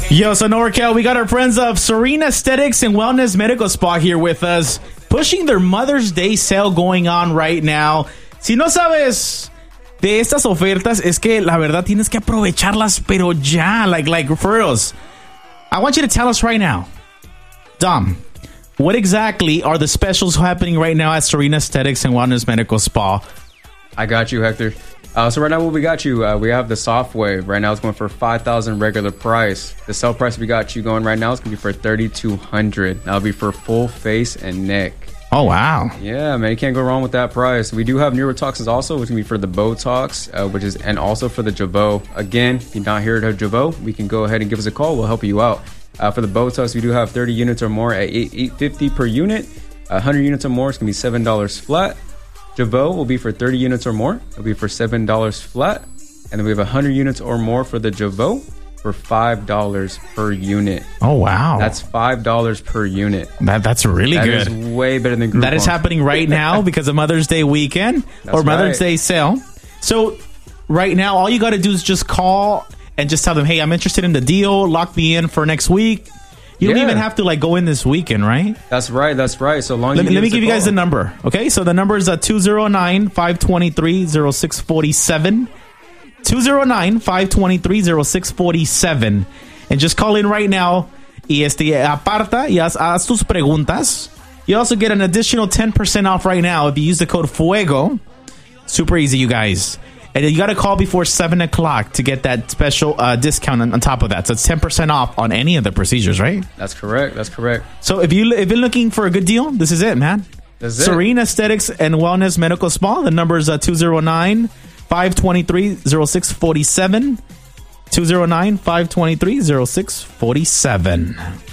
Yo, so NorCal, we got our friends of Serena Aesthetics and Wellness Medical Spa here with us, pushing their Mother's Day sale going on right now. Si no sabes de estas ofertas, es que la verdad tienes que aprovecharlas, pero ya, like referrals. I want you to tell us right now, Dom, what exactly are the specials happening right now at Serena Aesthetics and Wellness Medical Spa? I got you, Hector. So right now, what we got you, we have the Soft Wave. Right now, it's going for $5,000 regular price. The sale price we got you going right now is going to be for $3,200. That'll be for full face and neck. Oh, wow. Yeah, man, you can't go wrong with that price. We do have neurotoxins also, which can be for the Botox, and also for the Jeuveau. Again, if you're not here at Jeuveau, we can go ahead and give us a call. We'll help you out. For the Botox, we do have 30 units or more at $850 per unit. 100 units or more is going to be $7 flat. Jeuveau will be for 30 units or more. It'll be for $7 flat. And then we have 100 units or more for the Jeuveau for $5 per unit. Oh, wow. That's $5 per unit. That's really good. That is way better than Groupon. That is happening right now because of Mother's Day weekend or Mother's Day sale. So right now, all you got to do is just call and just tell them, hey, I'm interested in the deal. Lock me in for next week. You don't even have to go in this weekend, right? That's right. So long. Let me give you guys the number. Okay, so the number is 209-523-0647. 209-523-0647. And just call in right now. Y aparta y haz tus preguntas. You also get an additional 10% off right now if you use the code FUEGO. Super easy, you guys. And you got to call before 7 o'clock to get that special discount on top of that. So it's 10% off on any of the procedures, right? That's correct. So if you're looking for a good deal, this is it, man. That's it. Serena Aesthetics and Wellness Medical Spa. The number is 209-523-0647. 209-523-0647.